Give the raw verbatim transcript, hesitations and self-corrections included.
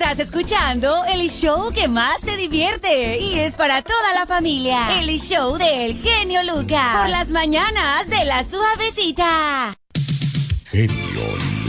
Estás escuchando el show que más te divierte y es para toda la familia. El show del genio Lucas. Por las mañanas de La Suavecita. Genio